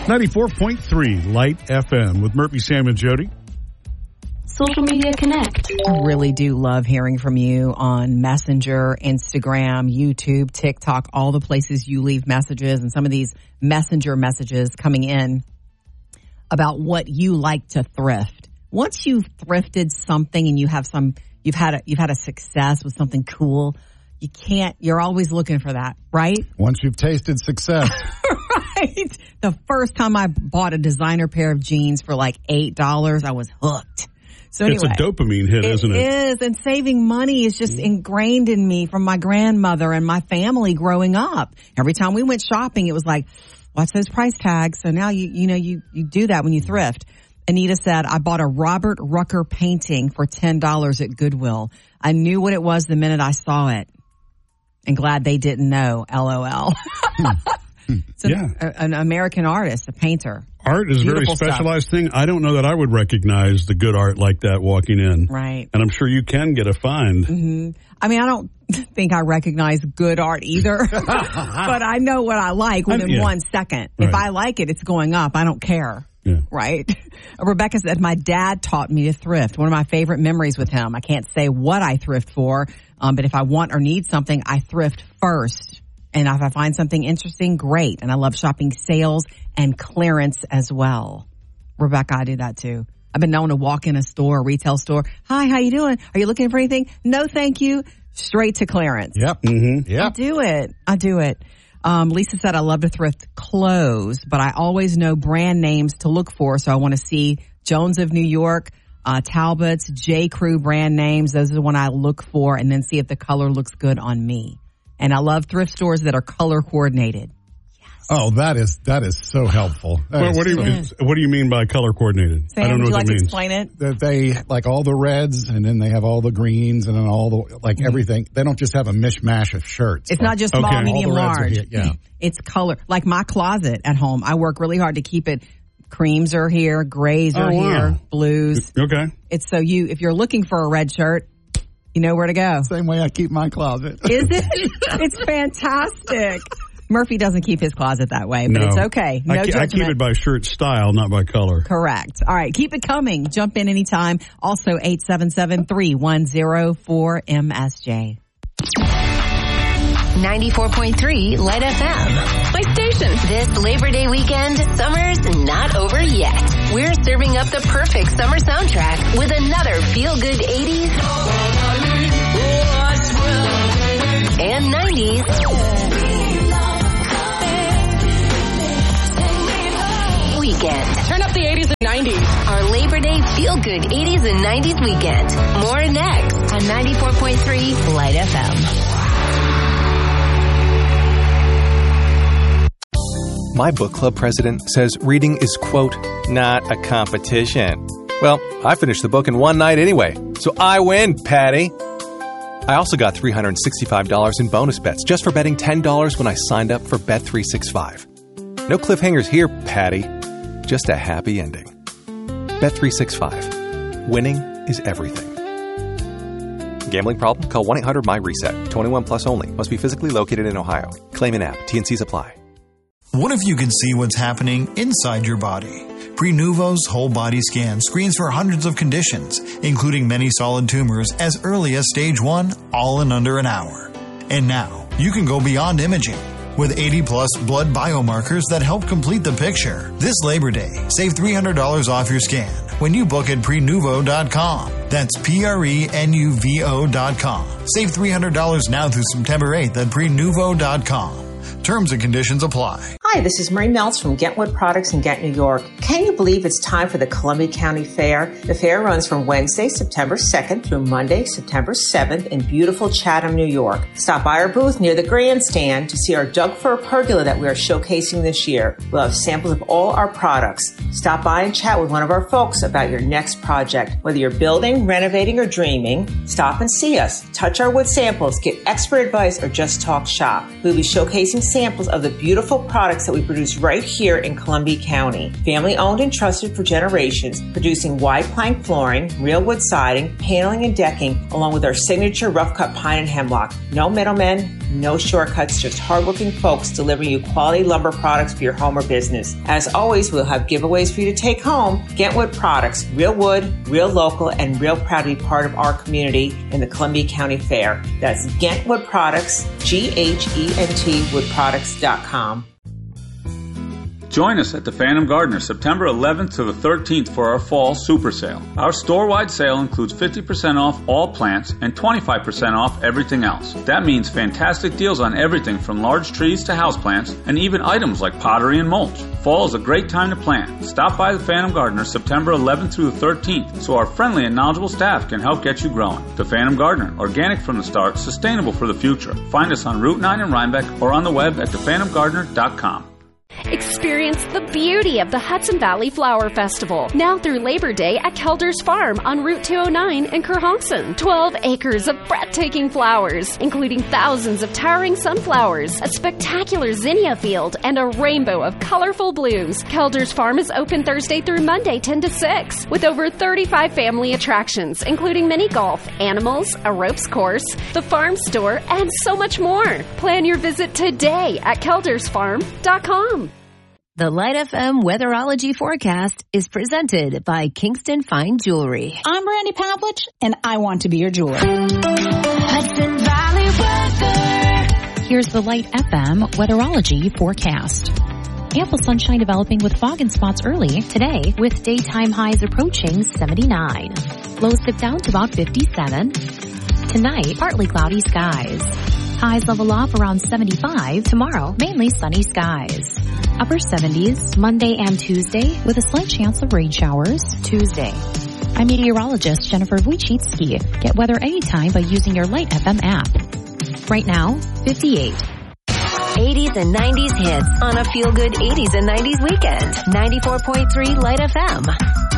94.3 Light FM with Murphy, Sam, and Jody. Social Media Connect. I really do love hearing from you on Messenger, Instagram, YouTube, TikTok, all the places you leave messages, and some of these Messenger messages coming in about what you like to thrift. Once you've thrifted something and you've had a success with something cool, you're always looking for that, right? Once you've tasted success. Right. The first time I bought a designer pair of jeans for like $8, I was hooked. So anyway, it's a dopamine hit, isn't it? It is, and saving money is just ingrained in me from my grandmother and my family growing up. Every time we went shopping, it was like, watch those price tags. So now you do that when you thrift. Anita said, I bought a Robert Rucker painting for $10 at Goodwill. I knew what it was the minute I saw it. And glad they didn't know, LOL. So yeah. An American artist, a painter. Art is a very specialized thing. I don't know that I would recognize the good art like that walking in. Right. And I'm sure you can get a find. Mm-hmm. I mean, I don't think I recognize good art either, but I know what I like within 1 second. Right. If I like it, it's going up. I don't care. Yeah. Right. Rebecca said, my dad taught me to thrift. One of my favorite memories with him. I can't say what I thrift for, but if I want or need something, I thrift first. And if I find something interesting, great. And I love shopping sales and clearance as well. Rebecca, I do that too. I've been known to walk in a store, a retail store. Hi, how you doing? Are you looking for anything? No, thank you. Straight to clearance. Yep. Mm-hmm. Yep. I do it. Lisa said, I love to thrift clothes, but I always know brand names to look for. So I want to see Jones of New York, Talbot's, J. Crew brand names. Those are the one I look for, and then see if the color looks good on me. And I love thrift stores that are color coordinated. Yes. Oh, that is so helpful. What do you mean by color coordinated? Sam, I don't know what that means. Explain it? That they like all the reds, and then they have all the greens, and then all the everything. They don't just have a mishmash of shirts. It's not just small, medium, large. Yeah. It's color. Like my closet at home, I work really hard to keep it. Creams are here, grays are here, blues. Okay. It's so if you're looking for a red shirt, you know where to go. Same way I keep my closet. Is it? It's fantastic. Murphy doesn't keep his closet that way, but it's okay. No judgment. I keep it by shirt style, not by color. Correct. All right. Keep it coming. Jump in anytime. Also, 877-310-4MSJ. 94.3 Light FM. My station. This Labor Day weekend, summer's not over yet. We're serving up the perfect summer soundtrack with another feel-good 80s and 90s weekend. Turn up the 80s and 90s. Our Labor Day feel-good 80s and 90s weekend. More next on 94.3 Light FM. My book club president says reading is, quote, not a competition. Well, I finished the book in one night anyway, so I win, Patty. I also got $365 in bonus bets just for betting $10 when I signed up for Bet365. No cliffhangers here, Patty. Just a happy ending. Bet365. Winning is everything. Gambling problem? Call 1-800-MY-RESET. 21 plus only. Must be physically located in Ohio. Claim in app. T&Cs apply. What if you could see what's happening inside your body? Prenuvo's whole body scan screens for hundreds of conditions, including many solid tumors as early as stage 1, all in under an hour. And now, you can go beyond imaging with 80-plus blood biomarkers that help complete the picture. This Labor Day, save $300 off your scan when you book at Prenuvo.com. That's Prenuvo.com. Save $300 now through September 8th at Prenuvo.com. Terms and conditions apply. Hi, this is Marie Meltz from Gentwood Products in Ghent, New York. Can you believe it's time for the Columbia County Fair? The fair runs from Wednesday, September 2nd through Monday, September 7th in beautiful Chatham, New York. Stop by our booth near the grandstand to see our Doug Fir pergola that we are showcasing this year. We'll have samples of all our products. Stop by and chat with one of our folks about your next project. Whether you're building, renovating, or dreaming, stop and see us. Touch our wood samples, get expert advice, or just talk shop. We'll be showcasing samples of the beautiful products products that we produce right here in Columbia County. Family owned and trusted for generations, producing wide plank flooring, real wood siding, paneling and decking, along with our signature rough cut pine and hemlock. No middlemen, no shortcuts, just hardworking folks delivering you quality lumber products for your home or business. As always, we'll have giveaways for you to take home. Gentwood Products, real wood, real local, and real proud to be part of our community in the Columbia County Fair. That's Gentwood Products, GHENT woodproducts.com. Join us at the Phantom Gardener September 11th to the 13th for our fall super sale. Our store-wide sale includes 50% off all plants and 25% off everything else. That means fantastic deals on everything from large trees to houseplants and even items like pottery and mulch. Fall is a great time to plant. Stop by the Phantom Gardener September 11th through the 13th so our friendly and knowledgeable staff can help get you growing. The Phantom Gardener, organic from the start, sustainable for the future. Find us on Route 9 in Rhinebeck or on the web at thephantomgardener.com. Experience the beauty of the Hudson Valley Flower Festival, now through Labor Day at Kelder's Farm on Route 209 in Kerhonkson. 12 acres of breathtaking flowers, including thousands of towering sunflowers, a spectacular zinnia field, and a rainbow of colorful blooms. Kelder's Farm is open Thursday through Monday 10 to 6, with over 35 family attractions, including mini golf, animals, a ropes course, the farm store, and so much more. Plan your visit today at keldersfarm.com. The Light FM Weatherology Forecast is presented by Kingston Fine Jewelry. I'm Brandy Pavlich, and I want to be your jeweler. Hudson Valley weather. Here's the Light FM Weatherology Forecast. Ample sunshine developing with fog and spots early today, with daytime highs approaching 79. Lows dip down to about 57. Tonight, partly cloudy skies. Highs level off around 75. Tomorrow, mainly sunny skies. Upper 70s Monday and Tuesday with a slight chance of rain showers Tuesday. I'm meteorologist Jennifer Wojcicki. Get weather anytime by using your Light FM app. Right now, 58. 80s and 90s hits on a feel-good 80s and 90s weekend. 94.3 Light FM.